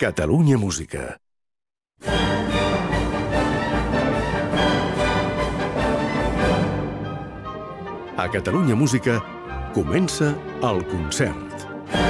Catalunya Música. A Catalunya Música comença el concert.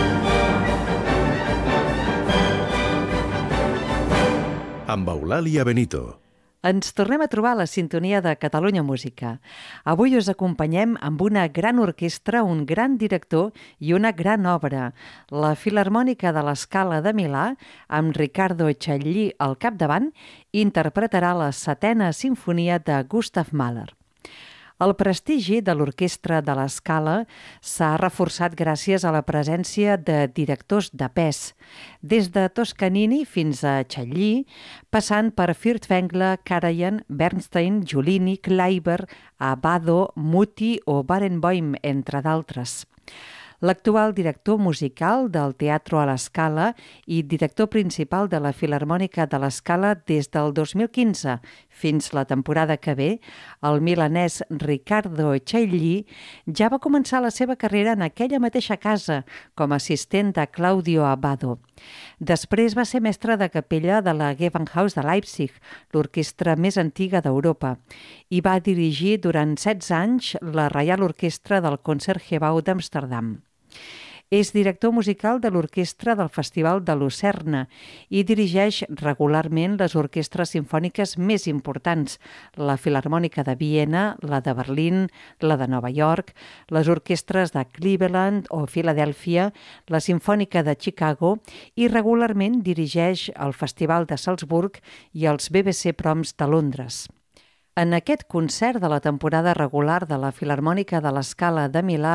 Amb Eulàlia Benito. Ens tornem a trobar a la sintonia de Catalunya Música. Avui us acompanyem amb una gran orquestra, un gran director i una gran obra. La Filharmònica de la Scala de Milà, amb Riccardo Chailly al capdavant, interpretarà la 7a Simfonia de Gustav Mahler. El prestigi de l'orquestra de la Scala s'ha reforçat gràcies a la presència de directors de pes, des de Toscanini fins a Chailly, passant per Furtwängler, Karajan, Bernstein, Giulini, Kleiber, Abbado, Muti o Barenboim, entre d'altres. L'actual director musical del Teatro a la Scala i director principal de la Filharmònica de la Scala des del 2015 fins la temporada que ve, el milanès Riccardo Chailly ja va començar la seva carrera en aquella mateixa casa com a assistent de Claudio Abbado. Després va ser mestre de capella de la Gewandhaus de Leipzig, l'orquestra més antiga d'Europa, i va dirigir durant 16 anys la Reial Orquestra del Concertgebouw d'Amsterdam. És director musical de l'orquestra del Festival de Lucerna i dirigeix regularment les orquestres simfòniques més importants, la Filharmònica de Viena, la de Berlín, la de Nova York, les orquestres de Cleveland o Filadèlfia, la Simfònica de Chicago i regularment dirigeix el Festival de Salzburg i els BBC Proms de Londres. En aquest concert de la temporada regular de la Filharmònica de la Scala de Milà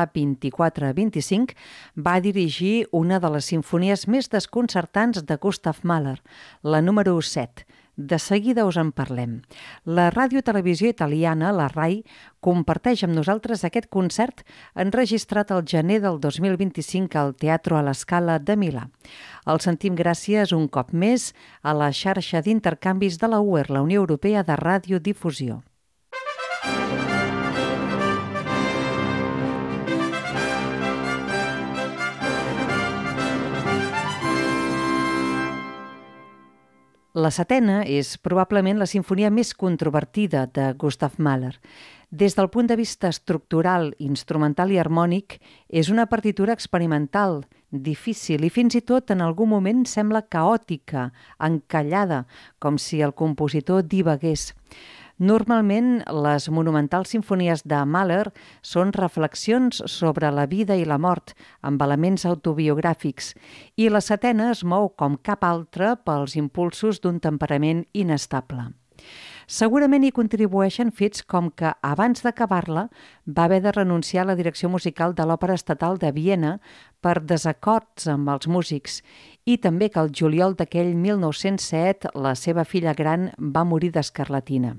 24-25 va dirigir una de les simfonies més desconcertants de Gustav Mahler, la número 7. De seguida us en parlem. La ràdio-televisió italiana, la RAI, comparteix amb nosaltres aquest concert enregistrat el gener del 2025 al Teatro a la Scala de Milà. El sentim gràcies un cop més a la xarxa d'intercanvis de la UER, la Unió Europea de Radiodifusió. La 7a és probablement la sinfonia més controvertida de Gustav Mahler. Des del punt de vista estructural, instrumental i harmònic, és una partitura experimental, difícil i fins i tot en algun moment sembla caòtica, encallada, com si el compositor divagués. Normalment, les monumentals simfonies de Mahler són reflexions sobre la vida i la mort, amb elements autobiogràfics, i la 7a es mou com cap altra pels impulsos d'un temperament inestable. Segurament hi contribueixen fets com que, abans d'acabar-la, va haver de renunciar a la direcció musical de l'Òpera Estatal de Viena per desacords amb els músics i també que el juliol d'aquell 1907 la seva filla gran va morir d'escarlatina.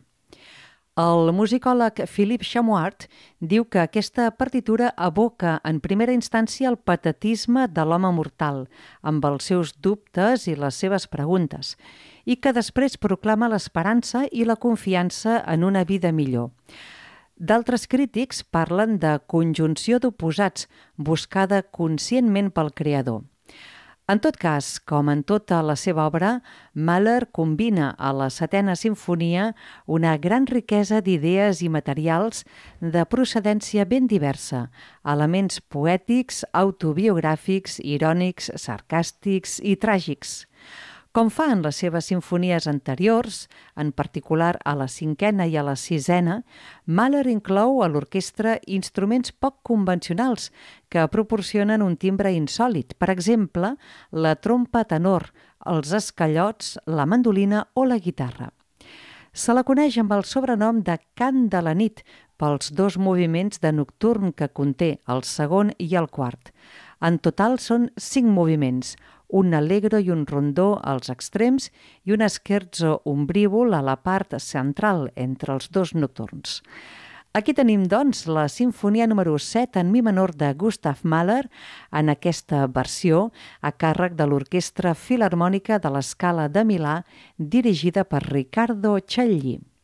El musicòleg Philippe Chamoart diu que aquesta partitura evoca en primera instància el patetisme de l'home mortal, amb els seus dubtes i les seves preguntes, i que després proclama l'esperança i la confiança en una vida millor. D'altres crítics parlen de conjunció d'oposats, buscada conscientment pel creador. En tot cas, com en tota la seva obra, Mahler combina a la 7a Simfonia una gran riquesa d'idees i materials de procedència ben diversa, elements poètics, autobiogràfics, irònics, sarcàstics i tràgics. Com fa en les seves simfonies anteriors, en particular a la 5a i a la 6a, Mahler inclou a l'orquestra instruments poc convencionals que proporcionen un timbre insòlit, per exemple, la trompa tenor, els escallots, la mandolina o la guitarra. Se la coneix amb el sobrenom de Cant de la nit pels 2 moviments de nocturn que conté, el segon i el quart. En total són 5 moviments, un allegro i un rondó als extrems i un scherzo ombrívol a la part central entre els 2 nocturns. Aquí tenim, doncs, la Simfonia número 7 en mi menor de Gustav Mahler en aquesta versió a càrrec de l'Orquestra Filharmònica de la Scala de Milà dirigida per Riccardo Chailly.